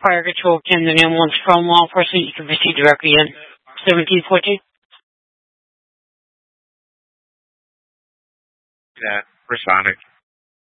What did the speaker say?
Fire control can the ambulance from law enforcement. You can proceed directly in 1714. Yeah, for Sonic.